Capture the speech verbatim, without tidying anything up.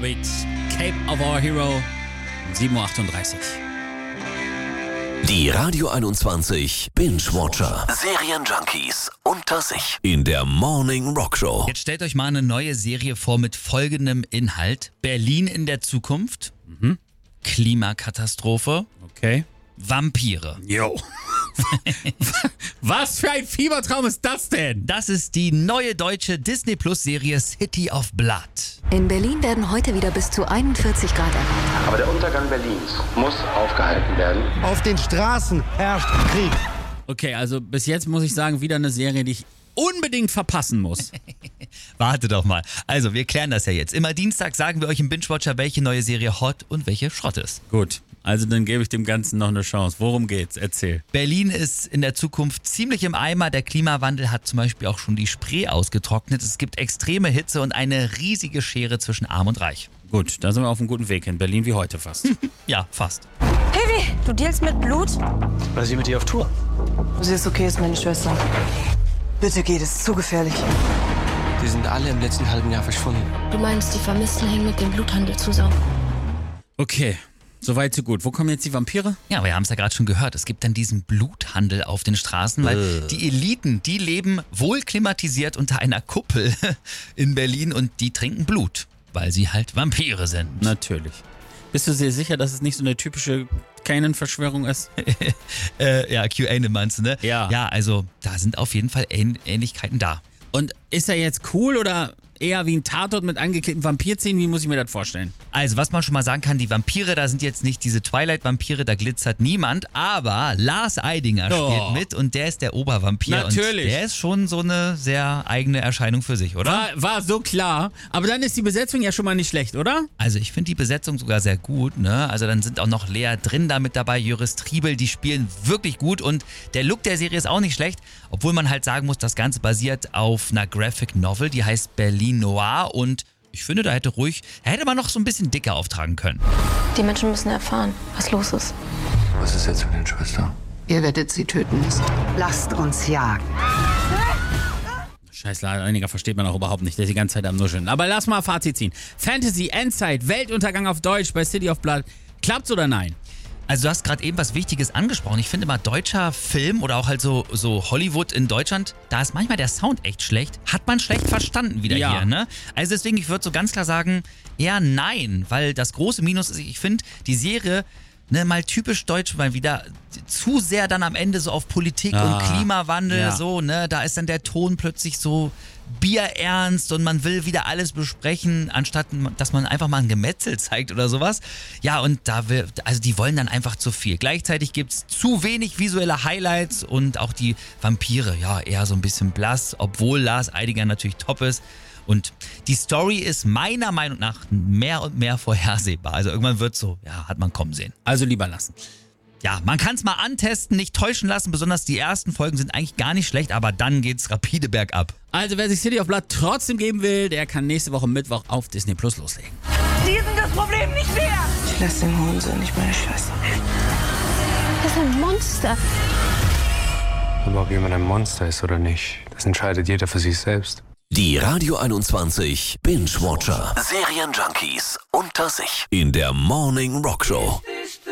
Volbeat, Cape of Our Hero, sieben Uhr achtunddreißig. Die Radio einundzwanzig Binge-Watcher. Serienjunkies unter sich in der Morning Rock Show. Jetzt stellt euch mal eine neue Serie vor mit folgendem Inhalt. Berlin in der Zukunft, Mhm. Klimakatastrophe, Okay. Vampire. Jo. Was für ein Fiebertraum ist das denn? Das ist die neue deutsche Disney-Plus-Serie City of Blood. In Berlin werden heute wieder bis zu einundvierzig Grad erwartet. Aber der Untergang Berlins muss aufgehalten werden. Auf den Straßen herrscht Krieg. Okay, also bis jetzt muss ich sagen, wieder eine Serie, die ich unbedingt verpassen muss. Warte doch mal. Also, wir klären das ja jetzt. Immer Dienstag sagen wir euch im Binge-Watcher, welche neue Serie hot und welche Schrott ist. Gut, also dann gebe ich dem Ganzen noch eine Chance. Worum geht's? Erzähl. Berlin ist in der Zukunft ziemlich im Eimer. Der Klimawandel hat zum Beispiel auch schon die Spree ausgetrocknet. Es gibt extreme Hitze und eine riesige Schere zwischen Arm und Reich. Gut, da sind wir auf einem guten Weg in Berlin wie heute fast. Ja, fast. Heavy, du dealst mit Blut? Weil sie mit dir auf Tour. Sie ist okay, ist meine Schwester. Bitte geh, das ist zu gefährlich. Die sind alle im letzten halben Jahr verschwunden. Du meinst, die Vermissten hängen mit dem Bluthandel zusammen? Okay, soweit so gut. Wo kommen jetzt die Vampire? Ja, wir haben es ja gerade schon gehört. Es gibt dann diesen Bluthandel auf den Straßen, weil Äh. die Eliten, die leben wohl klimatisiert unter einer Kuppel in Berlin und die trinken Blut, weil sie halt Vampire sind. Natürlich. Bist du sehr sicher, dass es nicht so eine typische Kanan-Verschwörung ist? äh, ja, Q A meinst du, ne? Ja. Ja, also da sind auf jeden Fall Ähn Ähnlichkeiten da. Und ist er jetzt cool oder eher wie ein Tatort mit angeklebten Vampirzähnen? Wie muss ich mir das vorstellen? Also, was man schon mal sagen kann, die Vampire, da sind jetzt nicht diese Twilight-Vampire, da glitzert niemand, aber Lars Eidinger Oh. spielt mit und der ist der Obervampir. Natürlich. Und der ist schon so eine sehr eigene Erscheinung für sich, oder? War, war so klar. Aber dann ist die Besetzung ja schon mal nicht schlecht, oder? Also ich finde die Besetzung sogar sehr gut, ne? Also dann sind auch noch Lea Drin da mit dabei, Jöris Triebel, die spielen wirklich gut und der Look der Serie ist auch nicht schlecht, obwohl man halt sagen muss, das Ganze basiert auf einer Graphic Novel, die heißt Berlin Noir und ich finde, da hätte ruhig, da hätte man noch so ein bisschen dicker auftragen können. Die Menschen müssen erfahren, was los ist. Was ist jetzt mit den Schwestern? Ihr werdet sie töten müssen. Lasst uns jagen. Scheiß Einiger versteht man auch überhaupt nicht, der ist die ganze Zeit am Nuscheln. Aber lass mal Fazit ziehen. Fantasy, Endzeit, Weltuntergang auf Deutsch bei City of Blood. Klappt's oder nein? Also du hast gerade eben was Wichtiges angesprochen. Ich finde mal, deutscher Film oder auch halt so, so Hollywood in Deutschland, da ist manchmal der Sound echt schlecht. Hat man schlecht verstanden wieder Ja. hier, ne? Also deswegen, ich würde so ganz klar sagen, eher nein. Weil das große Minus ist, ich finde, die Serie, ne, mal typisch deutsch, mal wieder zu sehr dann am Ende so auf Politik Ah, und Klimawandel, ja. so, ne? Da ist dann der Ton plötzlich so bierernst und man will wieder alles besprechen, anstatt dass man einfach mal ein Gemetzel zeigt oder sowas. Ja, und da will, also die wollen dann einfach zu viel. Gleichzeitig gibt's zu wenig visuelle Highlights und auch die Vampire, ja, eher so ein bisschen blass, obwohl Lars Eidinger natürlich top ist. Und die Story ist meiner Meinung nach mehr und mehr vorhersehbar. Also irgendwann wird so, ja, hat man kommen sehen. Also lieber lassen. Ja, man kann es mal antesten, nicht täuschen lassen, besonders die ersten Folgen sind eigentlich gar nicht schlecht, aber dann geht's rapide bergab. Also wer sich City of Blood trotzdem geben will, der kann nächste Woche Mittwoch auf Disney Plus loslegen. Die sind das Problem nicht wert! Ich lasse den Hurensohn nicht meine Schwester. Das ist ein Monster. Aber ob jemand ein Monster ist oder nicht, das entscheidet jeder für sich selbst. Die Radio einundzwanzig Binge-Watcher. Serienjunkies unter sich in der Morning Rock Show.